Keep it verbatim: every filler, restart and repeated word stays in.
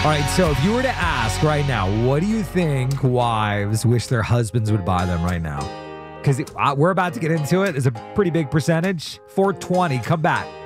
All right, so if you were to ask right now, what do you think wives wish their husbands would buy them right now? Because we're about to get into it. It's a pretty big percentage. four twenty, come back.